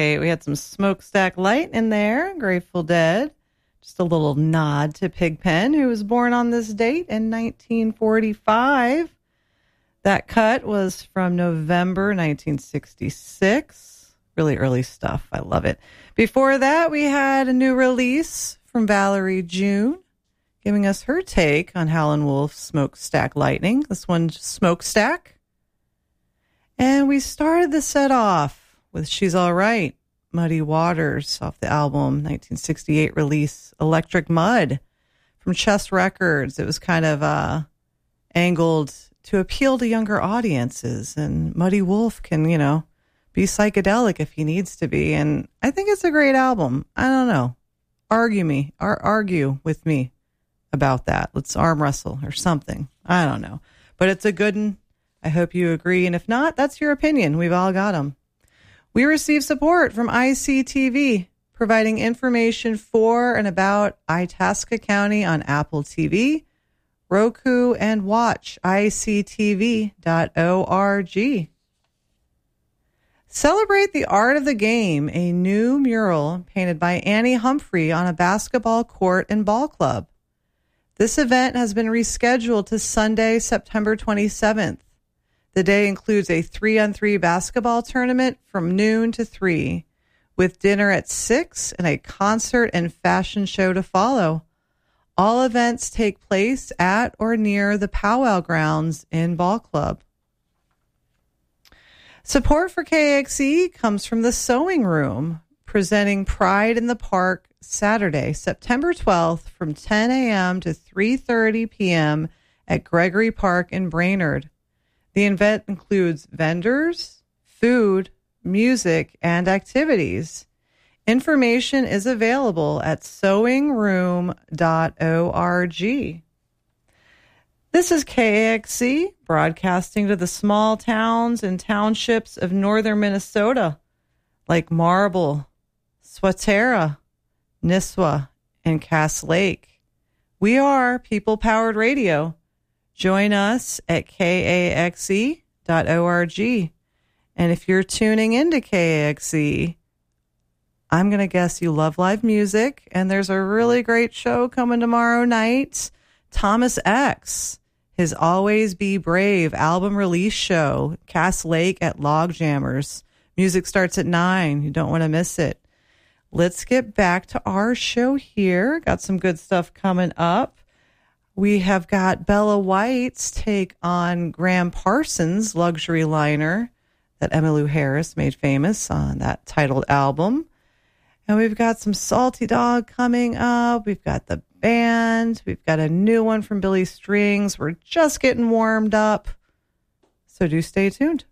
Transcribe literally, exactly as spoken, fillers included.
eighty-eight. We had some Smokestack Light in there, Grateful Dead. Just a little nod to Pigpen, who was born on this date in nineteen forty-five. That cut was from November nineteen sixty-six. Really early stuff. I love it. Before that, we had a new release from Valerie June, giving us her take on Howlin' Wolf's Smokestack Lightning. This one's Smokestack. And we started the set off with She's All Right, Muddy Waters, off the album nineteen sixty-eight release Electric Mud from Chess Records. It was kind of uh, angled to appeal to younger audiences, and Muddy Wolf can, you know, be psychedelic if he needs to be. And I think it's a great album. I don't know. Argue me, or argue with me about that. Let's arm wrestle or something. I don't know. But it's a good one. I hope you agree. And if not, that's your opinion. We've all got them. We receive support from I C T V, providing information for and about Itasca County on Apple T V, Roku, and watch I C T V dot org. Celebrate the Art of the Game, a new mural painted by Annie Humphrey on a basketball court and ball club. This event has been rescheduled to Sunday, September twenty-seventh. The day includes a three-on-three basketball tournament from noon to three, with dinner at six and a concert and fashion show to follow. All events take place at or near the Powwow Grounds in Ball Club. Support for K X E comes from the Sewing Room, presenting Pride in the Park Saturday, September twelfth from ten a.m. to three thirty p.m. at Gregory Park in Brainerd. The event includes vendors, food, music, and activities. Information is available at sewing room dot org. This is K A X C, broadcasting to the small towns and townships of northern Minnesota, like Marble, Swatara, Nisswa, and Cass Lake. We are People-Powered Radio. Join us at K A X E dot org. And if you're tuning into K A X E, I'm going to guess you love live music, and there's a really great show coming tomorrow night. Thomas X, his Always Be Brave album release show, Cass Lake at Log Jammers. Music starts at nine. You don't want to miss it. Let's get back to our show here. Got some good stuff coming up. We have got Bella White's take on Graham Parsons' luxury liner that Emmylou Harris made famous on that titled album. And we've got some Salty Dog coming up. We've got the band. We've got a new one from Billy Strings. We're just getting warmed up. So do stay tuned.